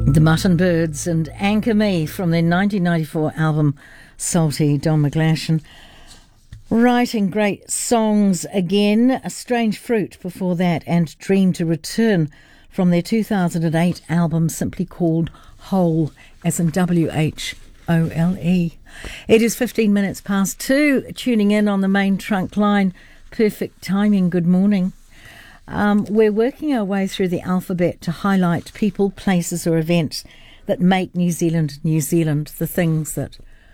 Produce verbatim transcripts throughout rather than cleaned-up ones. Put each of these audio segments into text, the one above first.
The Mutton Birds and Anchor Me from their nineteen ninety-four album Salty, Don McGlashan. Writing great songs again. A Strange Fruit before that, and Dream to Return from their two thousand eight album simply called Whole, as in W H O L E. It is fifteen minutes past two, tuning in on the main trunk line. Perfect timing, good morning. Um, we're working our way through the alphabet to highlight people, places or events that make New Zealand New Zealand, the things that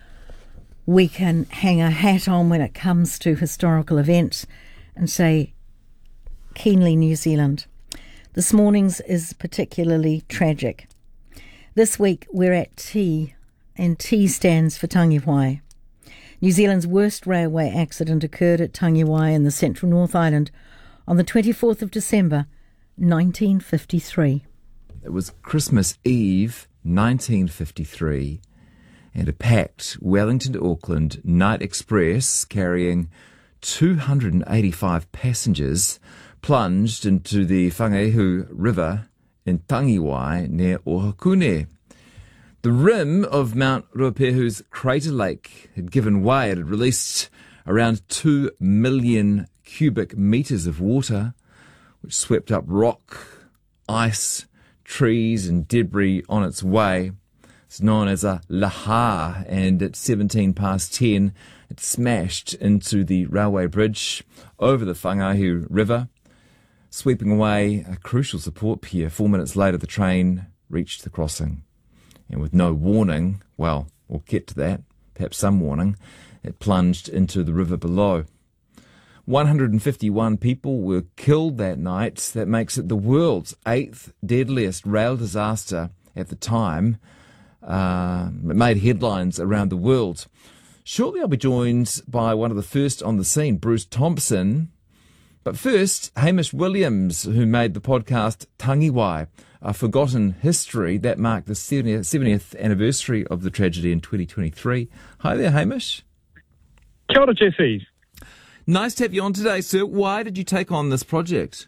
we can hang a hat on when it comes to historical events and say, keenly New Zealand. This morning's is particularly tragic. This week we're at T, and T stands for Tangiwai. New Zealand's worst railway accident occurred at Tangiwai in the central North Island on the twenty-fourth of December, nineteen fifty-three. It was Christmas Eve, nineteen fifty-three, and a packed Wellington to Auckland night express carrying two hundred eighty-five passengers plunged into the Whangehu River in Tangiwai near Ohakune. The rim of Mount Ruapehu's crater lake had given way. It had released around two million cubic metres of water, which swept up rock, ice, trees and debris on its way. It's known as a lahar, and at seventeen past ten it smashed into the railway bridge over the Whangehu River, sweeping away a crucial support pier. Four minutes later the train reached the crossing, and with no warning, well, we'll get to that, perhaps some warning, it plunged into the river below. one hundred fifty-one people were killed that night. That makes it the world's eighth deadliest rail disaster at the time. Uh, it made headlines around the world. Shortly I'll be joined by one of the first on the scene, Bruce Thompson. But first, Hamish Williams, who made the podcast Tangiwai, A Forgotten History, that marked the seventieth anniversary of the tragedy in twenty twenty-three. Hi there, Hamish. Kia ora, Jesse. Nice to have you on today, sir. Why did you take on this project?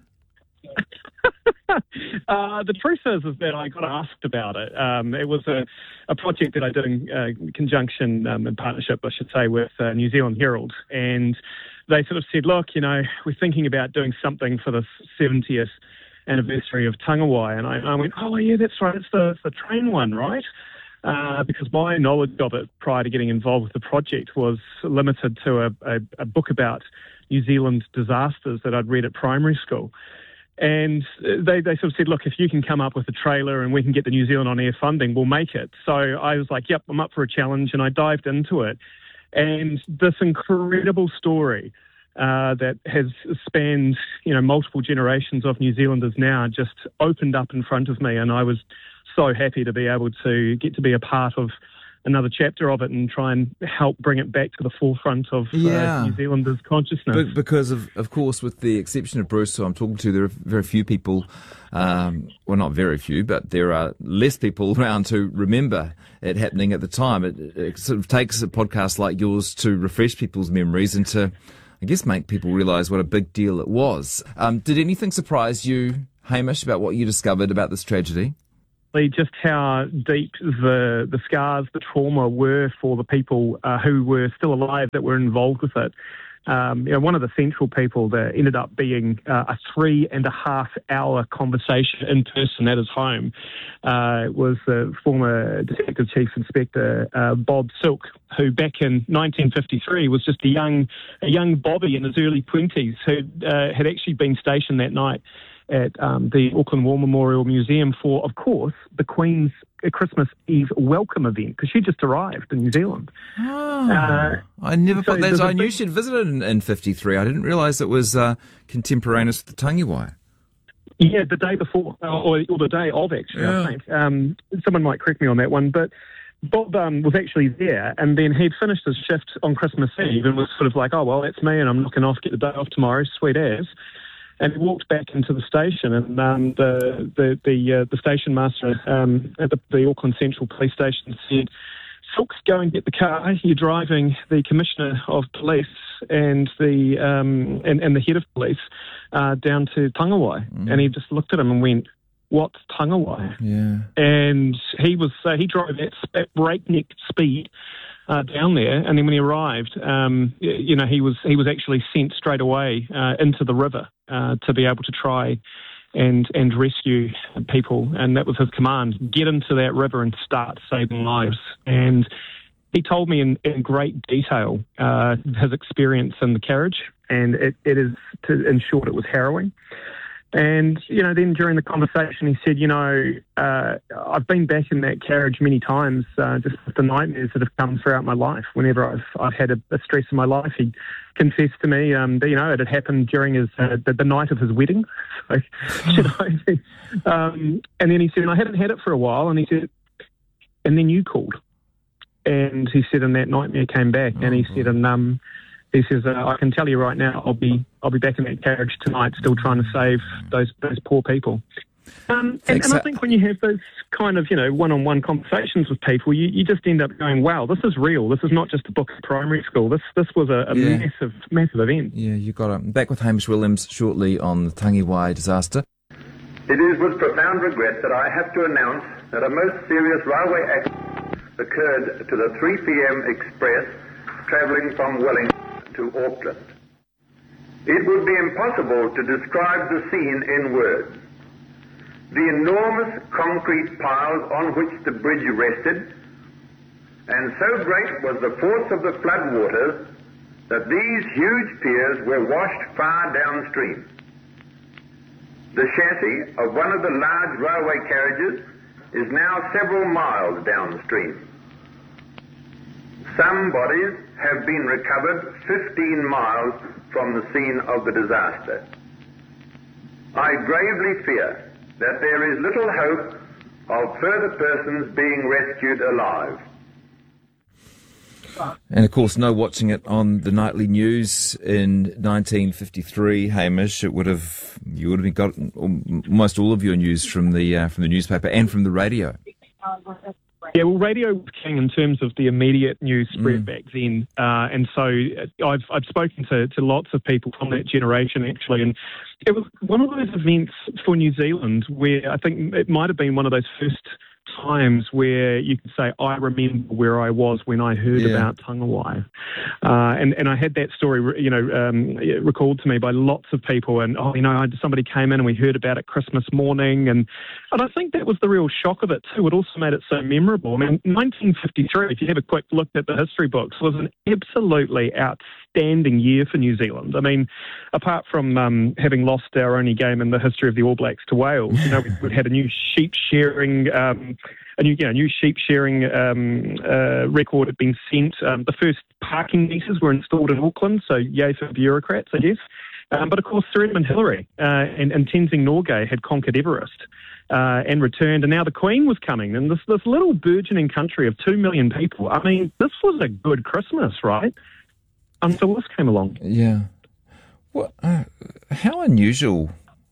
uh, the truth is, is that I got asked about it. Um, it was a, a project that I did in uh, conjunction, um, in partnership, I should say, with uh, New Zealand Herald. And they sort of said, look, you know, we're thinking about doing something for the seventieth anniversary of Tangiwai. And I, I went, oh, yeah, that's right. It's the, it's the train one, right? Uh, because my knowledge of it prior to getting involved with the project was limited to a, a, a book about New Zealand disasters that I'd read at primary school. And they, they sort of said, look, if you can come up with a trailer and we can get the New Zealand On Air funding, we'll make it. So I was like, yep, I'm up for a challenge, and I dived into it. And this incredible story uh, that has spanned, you know, multiple generations of New Zealanders now just opened up in front of me, and I was so happy to be able to get to be a part of another chapter of it and try and help bring it back to the forefront of yeah. uh, New Zealanders' consciousness. But because, of, of course, with the exception of Bruce, who I'm talking to, there are very few people, um, well, not very few, but there are less people around to remember it happening at the time. It, it sort of takes a podcast like yours to refresh people's memories and to, I guess, make people realise what a big deal it was. Um, did anything surprise you, Hamish, about what you discovered about this tragedy? Just how deep the the scars, the trauma were for the people uh, who were still alive that were involved with it. Um, you know, one of the central people that ended up being uh, a three and a half hour conversation in person at his home uh, was the former Detective Chief Inspector uh, Bob Silk, who back in nineteen fifty-three was just a young a young Bobby in his early twenties who uh, had actually been stationed that night at um, the Auckland War Memorial Museum for, of course, the Queen's Christmas Eve welcome event, because she just arrived in New Zealand. Oh, uh, I never so put that. I big... knew she'd visited in, in fifty-three. I didn't realise it was uh, contemporaneous with the Tangiwai. Yeah, the day before, or, or the day of, actually, yeah. I think. Um, someone might correct me on that one, but Bob um, was actually there, and then he'd finished his shift on Christmas Eve and was sort of like, oh, well, that's me, and I'm knocking off, get the day off tomorrow, sweet as. And he walked back into the station, and um, the the the, uh, the station master um, at the, the Auckland Central Police Station said, "Silks, go and get the car. You're driving the Commissioner of Police and the um, and, and the head of police uh, down to Tangiwai." Mm. And he just looked at him and went, what's Tangawai? Yeah. And he was uh, he drove at, at breakneck speed uh, down there, and then when he arrived, um, you know, he was he was actually sent straight away uh, into the river uh, to be able to try and and rescue people, and that was his command: get into that river and start saving lives. And he told me in, in great detail uh, his experience in the carriage, and it, it is, to, in short, it was harrowing. And, you know, then during the conversation, he said, you know, uh, I've been back in that carriage many times, uh, just with the nightmares that have come throughout my life. Whenever I've I've had a, a stress in my life, he confessed to me um, that, you know, it had happened during his uh, the, the night of his wedding. So, you know, um, and then he said, and I hadn't had it for a while, and he said, and then you called. And he said, and that nightmare came back, and he said, and um, he says, uh, I can tell you right now, I'll be I'll be back in that carriage tonight, still trying to save those those poor people. Um, and, and I think when you have those kind of, you know, one-on-one conversations with people, you, you just end up going, wow, this is real. This is not just a book at primary school. This this was a, a yeah. massive, massive event. Yeah, you got it. Back with Hamish Williams shortly on the Tangawai disaster. It is with profound regret that I have to announce that a most serious railway accident occurred to the three p.m. express travelling from Wellington to Auckland. It would be impossible to describe the scene in words. The enormous concrete piles on which the bridge rested, and so great was the force of the floodwaters that these huge piers were washed far downstream. The chassis of one of the large railway carriages is now several miles downstream. Some bodies have been recovered fifteen miles from the scene of the disaster. I gravely fear that there is little hope of further persons being rescued alive. And of course, no watching it on the nightly news in nineteen fifty-three, Hamish. It would have you would have got almost all of your news from the uh, from the newspaper and from the radio. Yeah, well, radio was king in terms of the immediate news spread Mm. back then, uh, and so I've I've spoken to, to lots of people from that generation actually, and it was one of those events for New Zealand where I think it might have been one of those first times where you could say, I remember where I was when I heard Yeah. about Tangawai. Uh, and, and I had that story, you know, um, recalled to me by lots of people. And, oh, you know, I, somebody came in and we heard about it Christmas morning. And, and I think that was the real shock of it, too. It also made it so memorable. I mean, nineteen fifty-three, if you have a quick look at the history books, was an absolutely outstanding year for New Zealand. I mean, apart from um, having lost our only game in the history of the All Blacks to Wales, you know, we, we had a new sheep shearing um, a new, you know, new sheep shearing um, uh, record had been sent. Um, the first parking meters were installed in Auckland, so yay for bureaucrats, I guess. Um, but of course, Sir Edmund Hillary uh, and, and Tenzing Norgay had conquered Everest uh, and returned, and now the Queen was coming. And this this little burgeoning country of two million people. I mean, this was a good Christmas, right? Until this came along. Yeah. What? Uh, how unusual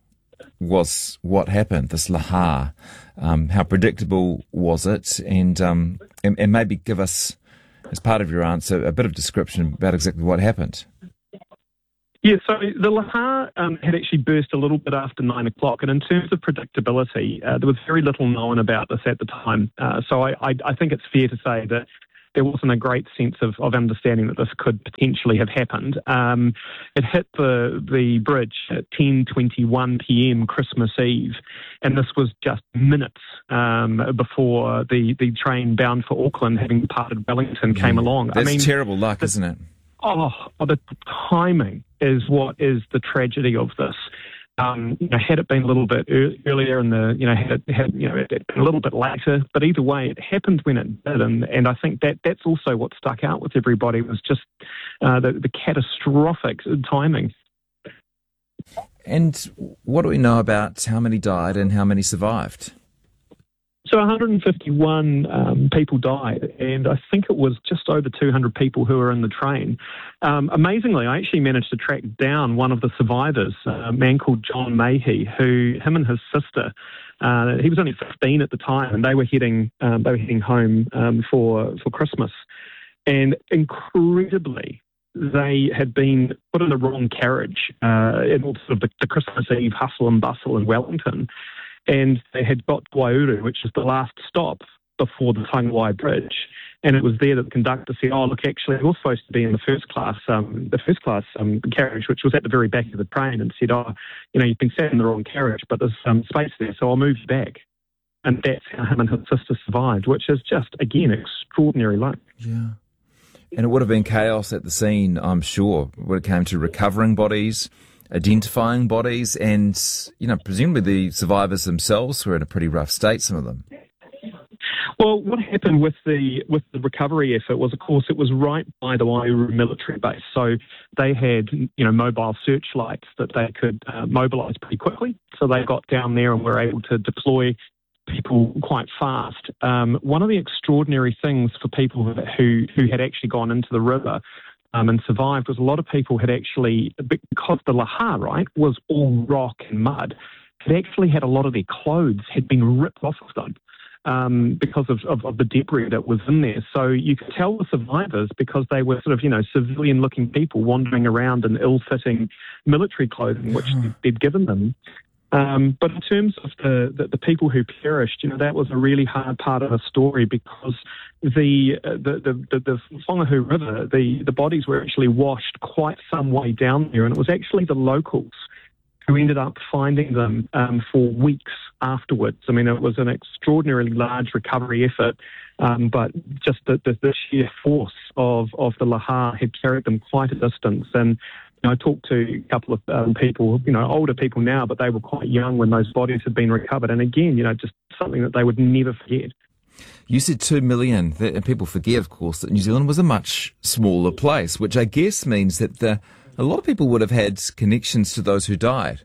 was what happened? This Laha. Um, how predictable was it? And, um, and and maybe give us, as part of your answer, a bit of description about exactly what happened. Yeah, so the Laha um, had actually burst a little bit after nine o'clock, and in terms of predictability, uh, there was very little known about this at the time. Uh, so I, I, I think it's fair to say that there wasn't a great sense of, of understanding that this could potentially have happened. Um, it hit the the bridge at ten twenty-one p.m. Christmas Eve, and this was just minutes um, before the, the train bound for Auckland, having departed Wellington, came along. That's I mean, terrible luck, the, isn't it? Oh, the timing is what is the tragedy of this. Um, you know, had it been a little bit ear- earlier, in the you know, had it had you know, it, it been a little bit later, but either way, it happened when it did, and and I think that that's also what stuck out with everybody was just uh, the the catastrophic timing. And what do we know about how many died and how many survived? So one hundred fifty-one um, people died, and I think it was just over two hundred people who were in the train. Um, amazingly, I actually managed to track down one of the survivors, a man called John Mahey, who, him and his sister, uh, he was only fifteen at the time, and they were heading, um, they were heading home um, for for Christmas, and incredibly, they had been put in the wrong carriage uh, in all sort of the, the Christmas Eve hustle and bustle in Wellington. and they had got Waiouru, which is the last stop before the Tangawai Bridge. And it was there that the conductor said, "Oh, look, actually, you're supposed to be in the first class, um, the first class um, carriage, which was at the very back of the train." And said, "Oh, you know, you've been sat in the wrong carriage, but there's some um, space there, so I'll move you back." And that's how him and his sister survived, which is just, again, extraordinary luck. Yeah. And it would have been chaos at the scene, I'm sure, when it came to recovering bodies, identifying bodies, and, you know, presumably the survivors themselves were in a pretty rough state, some of them. Well, what happened with the with the recovery effort was, of course, it was right by the Waiouru military base. So they had, you know, mobile searchlights that they could uh, mobilise pretty quickly. So they got down there and were able to deploy people quite fast. Um, one of the extraordinary things for people who, who had actually gone into the river um, and survived was a lot of people had actually, because the Laha, right, was all rock and mud, had actually had a lot of their clothes had been ripped off of them. Um, because of, of, of the debris that was in there. So you could tell the survivors, because they were sort of, you know, civilian-looking people wandering around in ill-fitting military clothing, which mm. they'd given them. Um, but in terms of the, the, the people who perished, you know, that was a really hard part of the story, because the uh, the, the, the, the Whangahu River, the, the bodies were actually washed quite some way down there, and it was actually the locals who ended up finding them um, for weeks afterwards. I mean, it was an extraordinarily large recovery effort, um, but just the, the, the sheer force of, of the Laha had carried them quite a distance. And you know, I talked to a couple of um, people, you know, older people now, but they were quite young when those bodies had been recovered. And again, you know, just something that they would never forget. You said two million, and people forget, of course, that New Zealand was a much smaller place, which I guess means that the a lot of people would have had connections to those who died.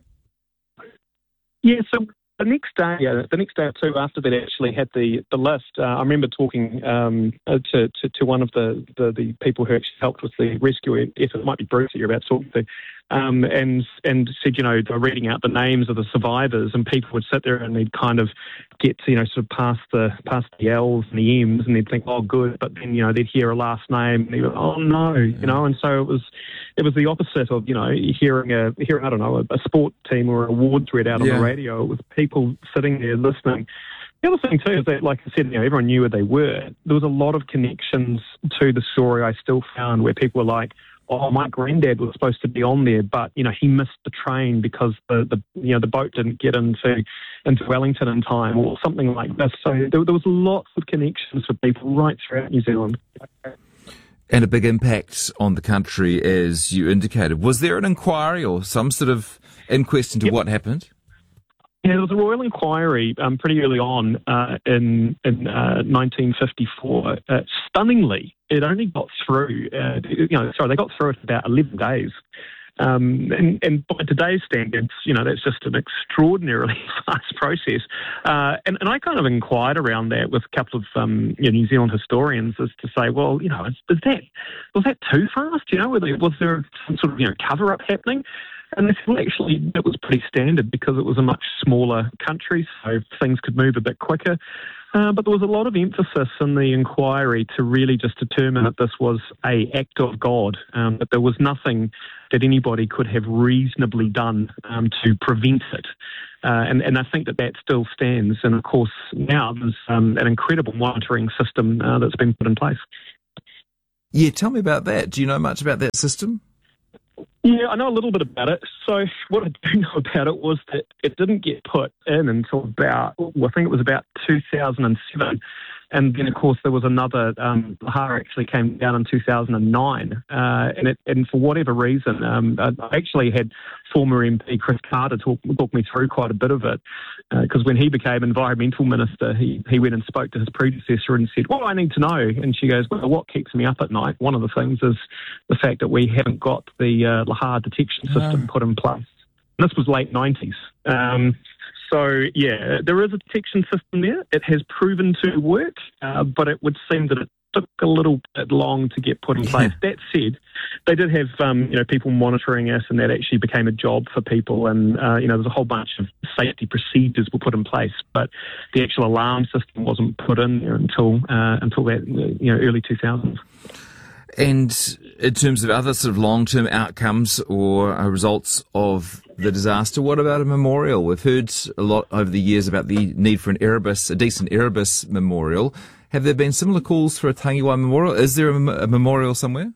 Yeah, so the next day, uh, the next day or two after that, actually had the, the list. Uh, I remember talking um, uh, to, to to one of the, the, the people who actually helped with the rescue effort. It might be Bruce that you're about to talk to. Um, and and said, you know, they were reading out the names of the survivors, and people would sit there and they'd kind of get to, you know, sort of past the past the L's and the M's, and they'd think, oh, good, but then, you know, they'd hear a last name, and they'd go, oh no, you know, and so it was it was the opposite of, you know, hearing a hearing I don't know a, a sport team or an awards read out on yeah. the radio. It was people sitting there listening. The other thing too is that, like I said, you know, everyone knew where they were. There was a lot of connections to the story. I still found where people were like, oh, my granddad was supposed to be on there, but, you know, he missed the train because the, the you know, the boat didn't get into into Wellington in time, or something like this. So there, there was lots of connections for people right throughout New Zealand. And a big impact on the country, as you indicated. Was there an inquiry or some sort of inquest into yep. what happened? Yeah, there was a royal inquiry um, pretty early on uh, in in uh, nineteen fifty-four. Uh, stunningly, it only got through. Uh, you know, sorry, they got through it in about eleven days. Um, and, and by today's standards, you know, that's just an extraordinarily fast process. Uh, and, and I kind of inquired around that with a couple of um, you know, New Zealand historians, as to say, well, you know, is, is that was that too fast? You know, was there some sort of you know cover up happening? And they said, well, actually, it was pretty standard because it was a much smaller country, so things could move a bit quicker. Uh, but there was a lot of emphasis in the inquiry to really just determine that this was a act of God, um, that there was nothing that anybody could have reasonably done um, to prevent it. Uh, and, and I think that that still stands. And, of course, now there's um, an incredible monitoring system uh, that's been put in place. Yeah, tell me about that. Do you know much about that system? Yeah, I know a little bit about it. So what I do know about it was that it didn't get put in until about, well, I think it was about two thousand seven. And then, of course, there was another, um, Laha actually came down in two thousand nine. Uh, and, it, and for whatever reason, um, I actually had former M P Chris Carter talk, talk me through quite a bit of it. Because uh, when he became Environmental Minister, he, he went and spoke to his predecessor and said, what do I need to know? And she goes, well, what keeps me up at night? One of the things is the fact that we haven't got the uh, Laha detection system put in place. And this was late nineties. Um, So, yeah, there is a detection system there. It has proven to work, uh, but it would seem that it took a little bit long to get put in place. That said, they did have, um, you know, people monitoring it, and that actually became a job for people. And, uh, you know, there's a whole bunch of safety procedures were put in place, but the actual alarm system wasn't put in there until, uh, until that, you know, early two thousands. And in terms of other sort of long-term outcomes or uh, results of the disaster, what about a memorial? We've heard a lot over the years about the need for an Erebus, a decent Erebus memorial. Have there been similar calls for a Tangiwai memorial? Is there a, a memorial somewhere?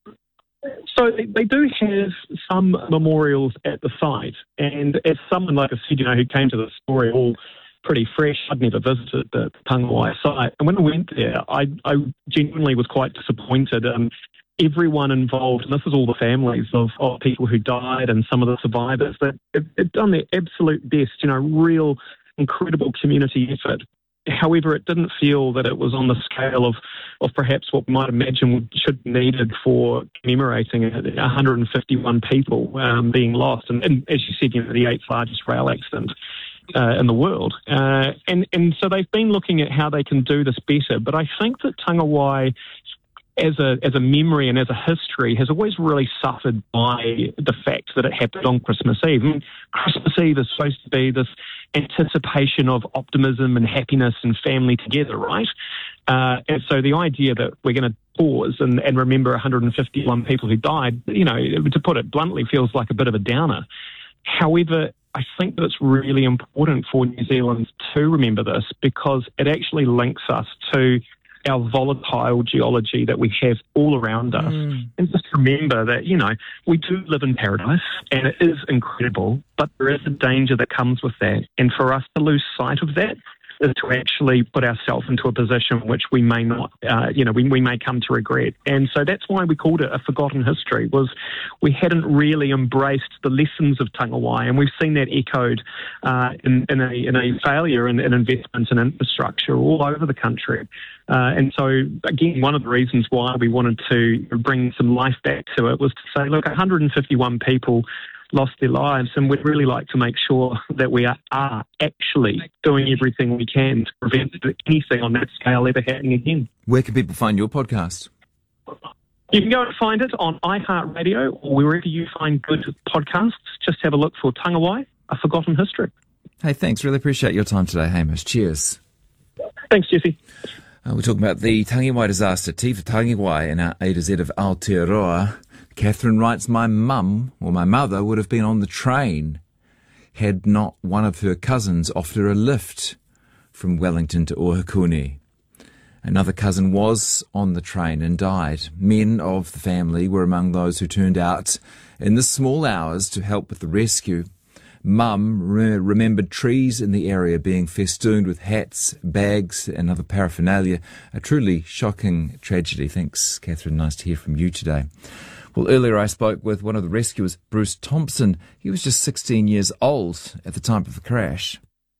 So they, they do have some memorials at the site, and as someone, like I said, you know, who came to the story all pretty fresh, I'd never visited the Tangiwai site, and when I went there, I, I genuinely was quite disappointed. Um, everyone involved, and this is all the families of, of people who died and some of the survivors, that had done their absolute best, you know, real incredible community effort. However, it didn't feel that it was on the scale of, of perhaps what we might imagine should be needed for commemorating one hundred fifty-one people um, being lost. And, and as you said, you know, the eighth largest rail accident uh, in the world. Uh, and, and so they've been looking at how they can do this better. But I think that Tangiwai, as a as a memory and as a history, has always really suffered by the fact that it happened on Christmas Eve. I mean, Christmas Eve is supposed to be this anticipation of optimism and happiness and family together, right? Uh, and so the idea that we're going to pause and, and remember one hundred fifty-one people who died, you know, to put it bluntly, feels like a bit of a downer. However, I think that it's really important for New Zealand to remember this, because it actually links us to our volatile geology that we have all around us. Mm. And just remember that, you know, we do live in paradise and it is incredible, but there is a danger that comes with that. And for us to lose sight of that is to actually put ourselves into a position which we may not, uh, you know, we, we may come to regret. And so that's why we called it a forgotten history, was we hadn't really embraced the lessons of Tangiwai, and we've seen that echoed uh, in, in, a, in a failure in, in investments in infrastructure all over the country. Uh, and so, again, one of the reasons why we wanted to bring some life back to it was to say, look, one hundred fifty-one people lost their lives, and we'd really like to make sure that we are, are actually doing everything we can to prevent anything on that scale ever happening again. Where can people find your podcast? You can go and find it on iHeartRadio or wherever you find good podcasts. Just have a look for Tangiwai, A Forgotten History. Hey, thanks. Really appreciate your time today, Hamish. Cheers. Thanks, Jesse. Uh, we're talking about the Tangiwai disaster, T for Tangiwai, in our A to Z of Aotearoa. Catherine writes, my mum, or my mother, would have been on the train had not one of her cousins offered her a lift from Wellington to Ohakune. Another cousin was on the train and died. Men of the family were among those who turned out in the small hours to help with the rescue. Mum re- remembered trees in the area being festooned with hats, bags and other paraphernalia. A truly shocking tragedy. Thanks, Catherine. Nice to hear from you today. Well, earlier I spoke with one of the rescuers, Bruce Thompson. He was just sixteen years old at the time of the crash.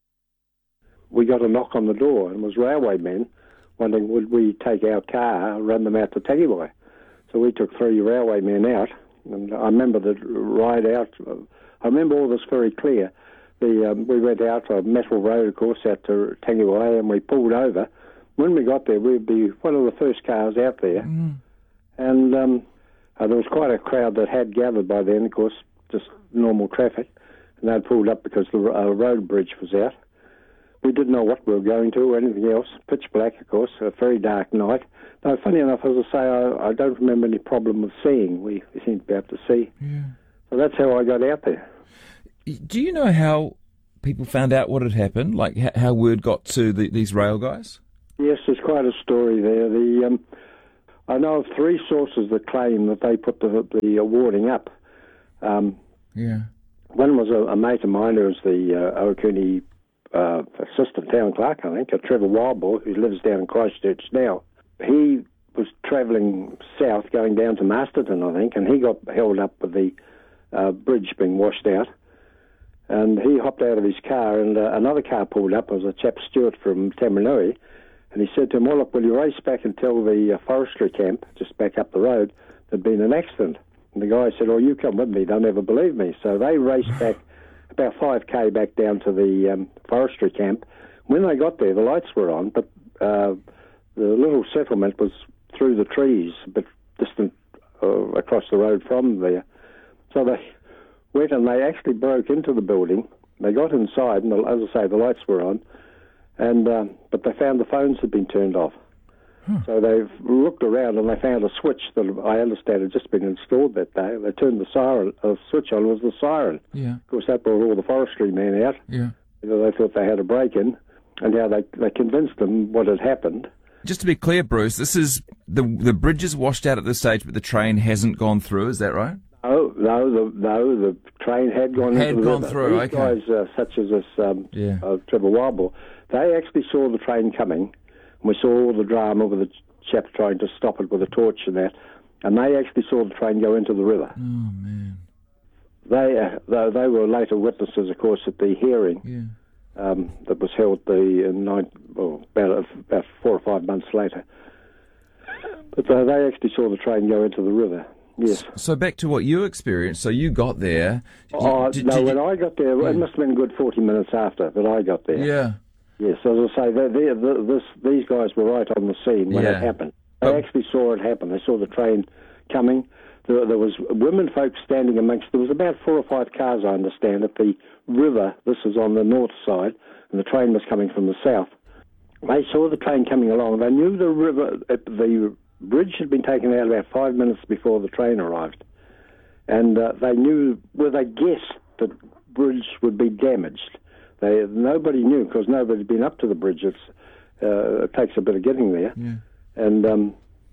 We got a knock on the door, and it was railway men wondering would we take our car, run them out to Tangiwai. So we took three railway men out, and I remember the ride out. I remember all this very clear. The um, we went out on Metal Road, of course, out to Tangiwai, and we pulled over. When we got there, we'd be one of the first cars out there, mm. and um, uh, there was quite a crowd that had gathered by then, of course, just normal traffic, and they'd pulled up because the uh, road bridge was out. We didn't know what we were going to or anything else. Pitch black, of course, a very dark night. Now, funny enough, as I say, I, I don't remember any problem with seeing. We, we seemed to be able to see. Yeah. So that's how I got out there. Do you know how people found out what had happened? Like how, how word got to the, these rail guys? Yes, there's quite a story there. The um, I know of three sources that claim that they put the, the warning up. Um, yeah. One was a, a mate of mine who was the uh, Ohakune uh, assistant town clerk, I think, a Trevor Wildball, who lives down in Christchurch now. He was travelling south, going down to Masterton, I think, and he got held up with the uh, bridge being washed out. And he hopped out of his car, and uh, another car pulled up. It was a chap, Stuart, from Tamanui, and he said to him, well, look, will you race back and tell the uh, forestry camp, just back up the road, there'd been an accident? And the guy said, oh, you come with me, they'll never believe me. So they raced back about five K back down to the um, forestry camp. When they got there, the lights were on, but uh, the little settlement was through the trees, a bit distant uh, across the road from there. So they went and they actually broke into the building. They got inside, and as I say, the lights were on, and uh, but they found the phones had been turned off. Huh. So they've looked around and they found a switch that I understand had just been installed that day. They turned the siren, uh, switch on, it was the siren. Yeah. Of course, that brought all the forestry men out. Yeah. You know, they thought they had a break-in, and now they they convinced them what had happened. Just to be clear, Bruce, this is the the bridge is washed out at this stage, but the train hasn't gone through. Is that right? No, no, the no, the train had gone had into the gone river. through. These okay. guys, uh, such as this um, Yeah. uh, Trevor Wildball, they actually saw the train coming, and we saw all the drama with the chap trying to stop it with a torch and that, and they actually saw the train go into the river. Oh man. They, uh, they, they were later witnesses, of course, at the hearing. Yeah. Um, that was held the in nine, well, about about four or five months later. But uh, they actually saw the train go into the river. Yes. So back to what you experienced. So you got there. Did you- Oh did- no! did you- when I got there, Yeah. it must have been a good forty minutes after that I got there. Yeah. Yes, as I say, they, they, the, this, these guys were right on the scene when Yeah. it happened. They Oh. actually saw it happen. They saw the train coming. There, there was women folk standing amongst. There was about four or five cars, I understand, at the river. This is on the north side, and the train was coming from the south. They saw the train coming along. They knew the river, uh, the bridge had been taken out about five minutes before the train arrived, and uh, they knew, well, they guessed that the bridge would be damaged. They nobody knew because nobody had been up to the bridge. It's, uh, it takes a bit of getting there, Yeah. and um,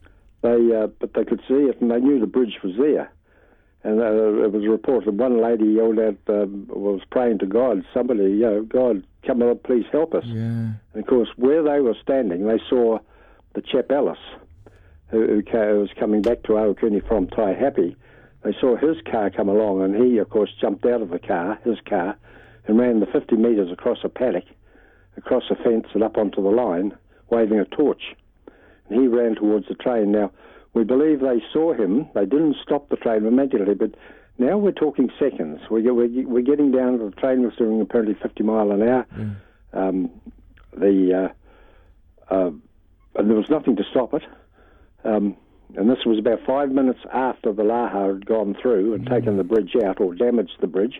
they uh, but they could see it, and they knew the bridge was there. And uh, it was reported one lady yelled out, um, was praying to God, somebody, you know, God, come on, please help us. Yeah. And of course, where they were standing, they saw the chap Ellis, who, who, ca- who was coming back to Awakuni from Taihape. They saw his car come along, and he, of course, jumped out of the car, his car, and ran the fifty metres across a paddock, across a fence and up onto the line, waving a torch. And he ran towards the train. Now, we believe they saw him. They didn't stop the train immediately, but now we're talking seconds. We're, we're, we're getting down to the train was doing apparently fifty mile an hour. Mm. Um, the uh, uh, and there was nothing to stop it. Um, and this was about five minutes after the Laha had gone through and mm. taken the bridge out or damaged the bridge.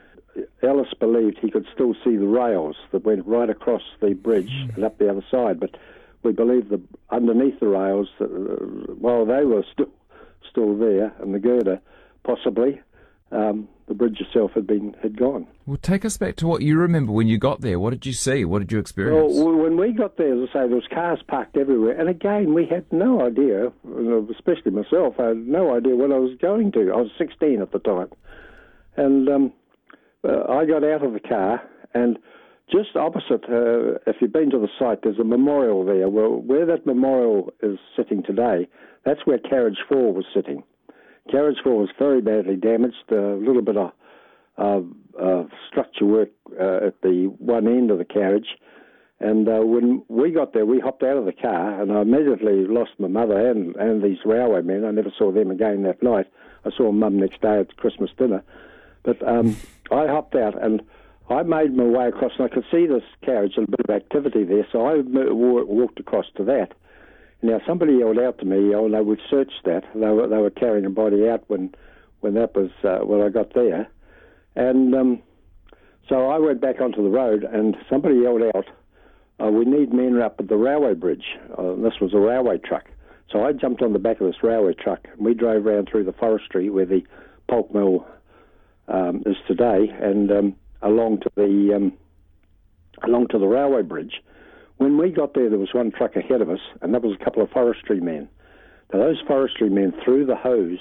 Ellis believed he could still see the rails that went right across the bridge mm. and up the other side, but we believe that underneath the rails, uh, while they were still still there, and the girder, possibly, um, the bridge itself had been had gone. Well, take us back to what you remember when you got there. What did you see? What did you experience? Well, when we got there, as I say, there was cars parked everywhere, and again, we had no idea, especially myself, I had no idea what I was going to. I was sixteen at the time, and um, uh, I got out of the car, and just opposite, uh, if you've been to the site, there's a memorial there. Well, where that memorial is sitting today, that's where Carriage four was sitting. Carriage four was very badly damaged, a little bit of uh, uh, structure work uh, at the one end of the carriage. And uh, when we got there, we hopped out of the car, and I immediately lost my mother and, and these railway men. I never saw them again that night. I saw Mum next day at Christmas dinner. But um, I hopped out, and I made my way across, and I could see this carriage and a bit of activity there, so I walked across to that. Now, somebody yelled out to me, oh, no, we've searched that. They were, they were carrying a body out when when that was, uh, when I got there. And um, so I went back onto the road, and somebody yelled out, oh, we need men up at the railway bridge. Uh, this was a railway truck. So I jumped on the back of this railway truck, and we drove round through the forestry where the pulp mill um, is today, and um, along to the um, along to the railway bridge. When we got there, there was one truck ahead of us, and that was a couple of forestry men. Now, those forestry men threw the hose,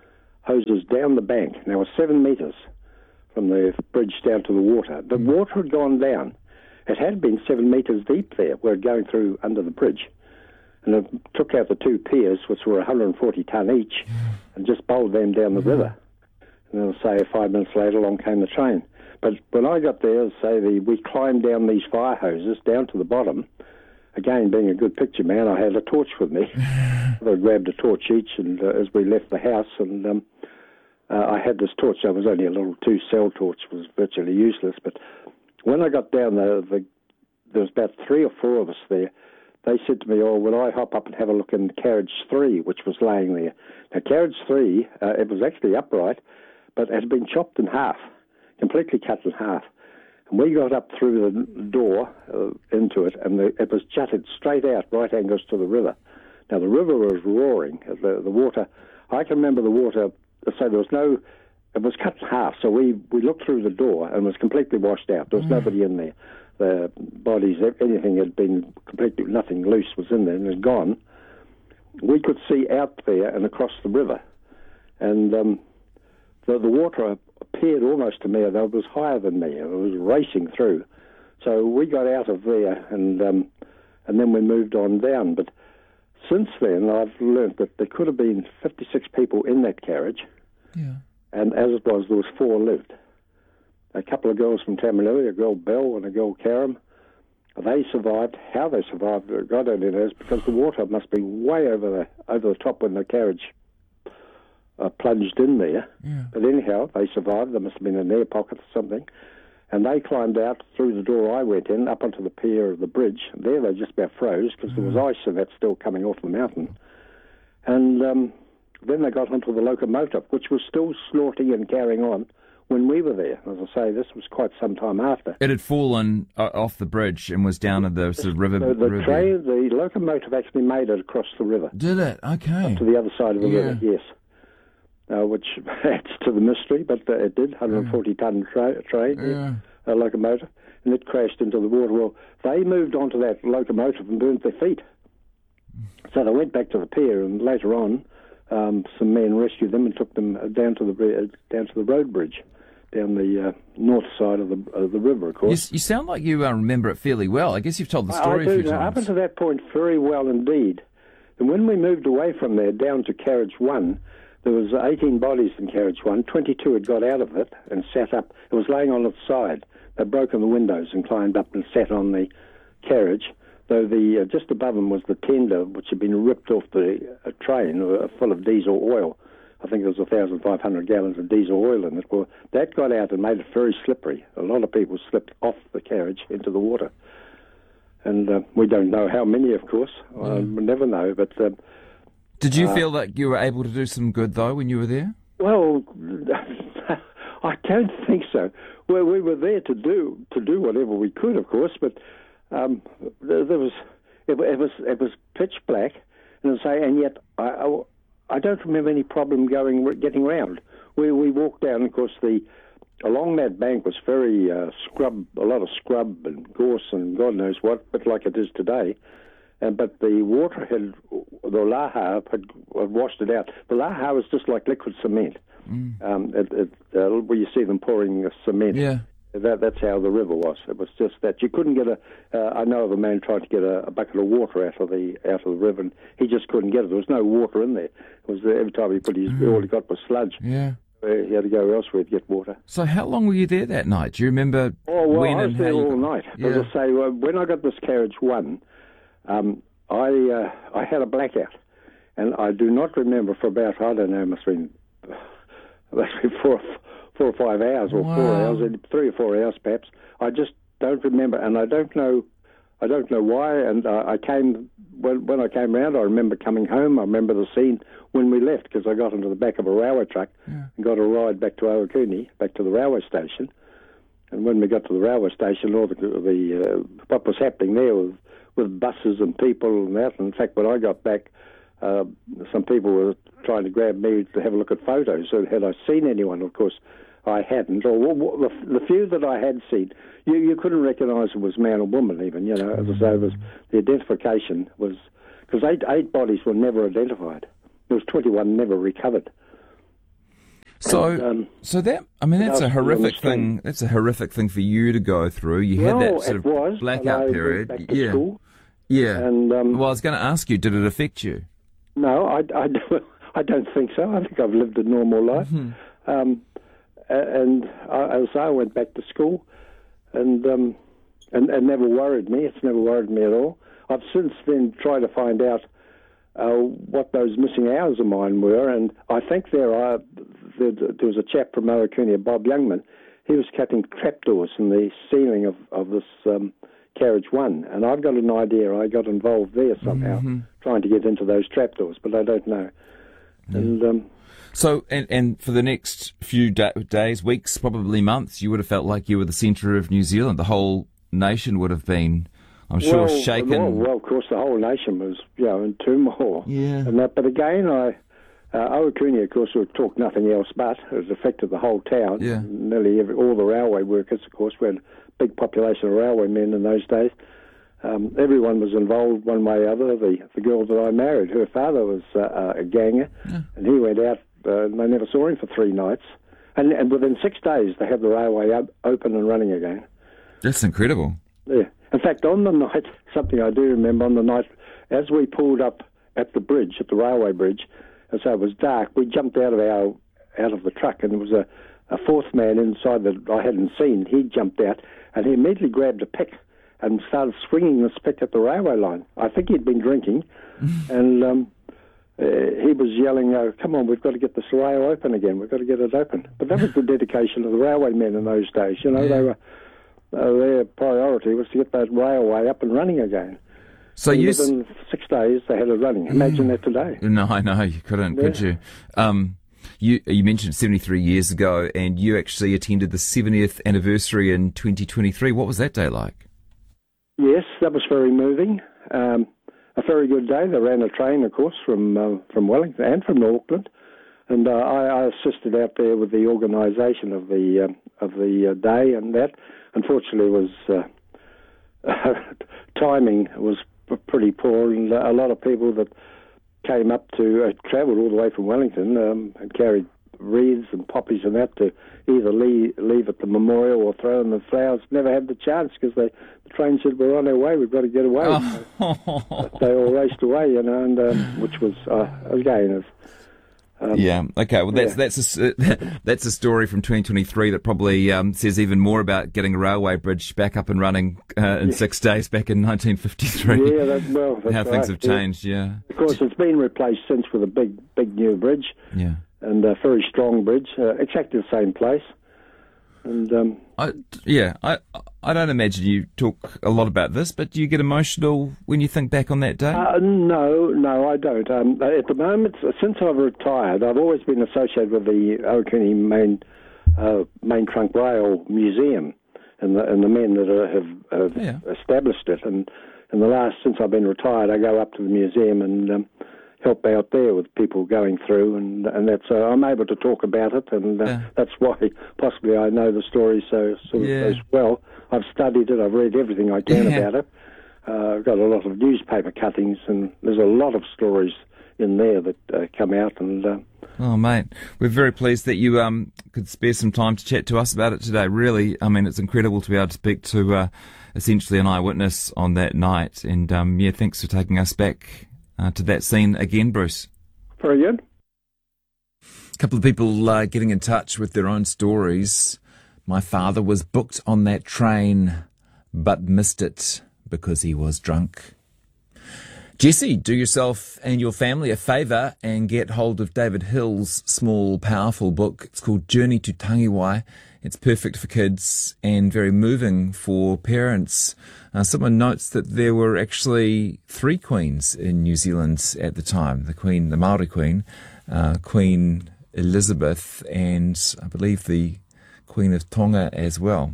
hoses down the bank. Now, it was seven metres from the bridge down to the water. The water had gone down. It had been seven metres deep there. We were going through under the bridge. And it took out the two piers, which were one hundred forty tonne each, and just bowled them down the river. And then, say, five minutes later, along came the train. But when I got there, say, the, we climbed down these fire hoses down to the bottom. Again, being a good picture man, I had a torch with me. I grabbed a torch each, and uh, as we left the house, and um, uh, I had this torch. It was only a little two-cell torch, it was virtually useless. But when I got down there, the, there was about three or four of us there. They said to me, oh, would I hop up and have a look in carriage three, which was laying there. Now, carriage three, uh, it was actually upright, but it had been chopped in half, completely cut in half. And we got up through the door uh, into it, and the, it was jutted straight out, right angles to the river. Now, the river was roaring. The, the water, I can remember the water, so there was no, it was cut in half, so we, we looked through the door and it was completely washed out. There was mm. nobody in there. The bodies, anything had been completely, nothing loose was in there and it was gone. We could see out there and across the river. And um, the, the water appeared almost to me, though it was higher than me. It was racing through. So we got out of there and um, and then we moved on down. But since then, I've learnt that there could have been fifty-six people in that carriage. Yeah. And as it was, there was four lived. A couple of girls from Tamaluri, a girl Belle and a girl Karam. They survived. How they survived, God only knows, because the water must be way over the over the top when the carriage uh, plunged in there. Yeah. But anyhow, they survived. There must have been an air pocket or something. And they climbed out through the door I went in, up onto the pier of the bridge. There they just about froze because mm. there was ice and that still coming off the mountain. And um, then they got onto the locomotive, which was still snorting and carrying on when we were there. As I say, this was quite some time after. It had fallen uh, off the bridge and was down at the sort of river. The, the river. train, the locomotive actually made it across the river. Did it? Okay. Up to the other side of the yeah. river, yes. Uh, which adds to the mystery, but uh, it did, one hundred forty ton tra- train, yeah. a locomotive, and it crashed into the water. Well, they moved onto that locomotive and burnt their feet. So they went back to the pier, and later on, um, some men rescued them and took them down to the uh, down to the road bridge, down the uh, north side of the of the river, of course. You, you sound like you uh, remember it fairly well. I guess you've told the story I, I do, a few now, times. Up until that point, very well indeed. And when we moved away from there down to Carriage One, there was eighteen bodies in Carriage One. twenty-two had got out of it and sat up. It was laying on its side. They'd broken the windows and climbed up and sat on the carriage, though the uh, just above them was the tender, which had been ripped off the uh, train uh, full of diesel oil. I think there was one thousand five hundred gallons of diesel oil in it. Well, that got out and made it very slippery. A lot of people slipped off the carriage into the water. And uh, we don't know how many, of course. Mm. Uh, we'll never know, but... Uh, Did you uh, feel that you were able to do some good, though, when you were there? Well, I don't think so. Well, we were there to do to do whatever we could, of course, but um, there, there was it, it was it was pitch black, and say, and yet I, I, I don't remember any problem going getting round. We we walked down, of course, the along that bank was very uh, scrub, a lot of scrub and gorse and God knows what, but like it is today. Uh, but the water had, the laha had, had washed it out. The laha was just like liquid cement. Mm. Um, it, it, uh, where you see them pouring cement. Yeah. That, that's how the river was. It was just that. You couldn't get a, uh, I know of a man tried to get a, a bucket of water out of the out of the river, and he just couldn't get it. There was no water in there. It was uh, every time he put his, mm. all he got was sludge. Yeah. Uh, he had to go elsewhere to get water. So how long were you there that night? Do you remember Oh, well, when I was and there how all you... night. Yeah. As I say, well, when I got this carriage one, um, I uh, I had a blackout, and I do not remember for about, I don't know, it must have been, must have been four, four or five hours, or wow. four hours, three or four hours perhaps. I just don't remember, and I don't know, I don't know why. And uh, I came when when I came round. I remember coming home. I remember the scene when we left, because I got into the back of a railway truck yeah. and got a ride back to Owakuni, back to the railway station. And when we got to the railway station, all the, the uh, what was happening there was, with buses and people and that. And in fact, when I got back, uh, some people were trying to grab me to have a look at photos. So had I seen anyone? Of course, I hadn't. Or the, the few that I had seen, you, you couldn't recognise it was man or woman even, you know. As I say, it was, the identification was... Because eight, eight bodies were never identified. There was twenty-one never recovered. So, and, um, so that I mean, that's a horrific thing. That's a horrific thing for you to go through. You well, had that sort of was, blackout period. Back to yeah, school, yeah. And um, well, I was going to ask you, did it affect you? No, I, I, I don't think so. I think I've lived a normal life. Mm-hmm. Um, and I, as I went back to school, and um, and it never worried me. It's never worried me at all. I've since then tried to find out uh, what those missing hours of mine were, and I think there are. There, there was a chap from Owakuni, Bob Youngman. He was cutting trapdoors in the ceiling of of this um, carriage one, and I've got an idea. I got involved there somehow, mm-hmm. trying to get into those trapdoors, but I don't know. Yeah. And um, so, and and for the next few da- days, weeks, probably months, you would have felt like you were the centre of New Zealand. The whole nation would have been I'm sure, well, shaken. Well, well, of course, the whole nation was, you know, in turmoil. Yeah. And that, but again, I, uh, Ohakune, of course, would talk nothing else but. It affected the whole town. Yeah. Nearly every, all the railway workers, of course. We had a big population of railway men in those days. Um, everyone was involved one way or other. The, the girl that I married, her father was uh, a ganger, yeah. and he went out, uh, and they never saw him for three nights. And, and within six days, they had the railway up, open and running again. That's incredible. Yeah. In fact, on the night, something I do remember, on the night, as we pulled up at the bridge, at the railway bridge, and so it was dark, we jumped out of our out of the truck, and there was a, a fourth man inside that I hadn't seen. He jumped out, and he immediately grabbed a pick and started swinging the stick at the railway line. I think he'd been drinking, and um, uh, he was yelling, oh, come on, we've got to get this rail open again, we've got to get it open. But that was the dedication of the railway men in those days. You know, yeah. they were uh, their priority was to get that railway up and running again. So and you within s- six days, they had it running. Imagine that today. No, I know, you couldn't, yeah. could you? Um, You you mentioned seventy-three years ago, and you actually attended the seventieth anniversary in twenty twenty-three. What was that day like? Yes, that was very moving. Um, a very good day. They ran a train, of course, from uh, from Wellington and from Auckland, and uh, I, I assisted out there with the organisation of the uh, of the uh, day, and that unfortunately was uh, timing was pretty poor, and a lot of people that came up to uh, travelled all the way from Wellington um, and carried wreaths and poppies and that to either leave, leave at the memorial or throw in the flowers. Never had the chance because they, the train said, we're on our way, we've got to get away. Oh. They all raced away, you know, and um, which was, uh, again, um, yeah. Okay. Well, that's yeah. that's a that's a story from twenty twenty-three that probably um, says even more about getting a railway bridge back up and running uh, in yeah. six days back in nineteen fifty-three. Yeah, that's, well, that's how right. things have changed. Yeah. yeah. Of course, it's been replaced since with a big, big new bridge. Yeah. And a very strong bridge, uh, exactly the same place. And um, I, yeah, I I don't imagine you talk a lot about this, but do you get emotional when you think back on that day? Uh, no, no, I don't. Um, at the moment, since I've retired, I've always been associated with the Ohakune Main uh, Main Trunk Rail Museum and the, and the men that are, have, have yeah. established it. And in the last, since I've been retired, I go up to the museum and um, help out there with people going through, and and that's uh, I'm able to talk about it, and uh, yeah. that's why possibly I know the story so sort of yeah. as well. I've studied it, I've read everything I can yeah. about it. Uh, I've got a lot of newspaper cuttings, and there's a lot of stories in there that uh, come out. And uh, oh, mate, we're very pleased that you um could spare some time to chat to us about it today. Really, I mean, it's incredible to be able to speak to uh, essentially an eyewitness on that night, and um, yeah, thanks for taking us back Uh, to that scene again, Bruce. Very good. A couple of people uh, getting in touch with their own stories. My father was booked on that train, but missed it because he was drunk. Jesse, do yourself and your family a favour and get hold of David Hill's small, powerful book. It's called Journey to Tangiwai. It's perfect for kids and very moving for parents. Uh, someone notes that there were actually three queens in New Zealand at the time. The Queen, the Māori Queen, uh, Queen Elizabeth, and I believe the Queen of Tonga as well.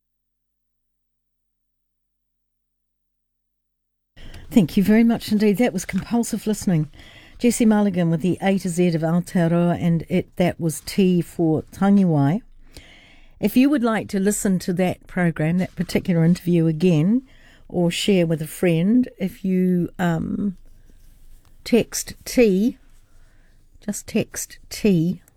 Thank you very much indeed. That was compulsive listening. Jesse Mulligan with the A to Z of Aotearoa, and it that was T for Tangiwai. If you would like to listen to that program, that particular interview again, or share with a friend, if you um, text T, just text T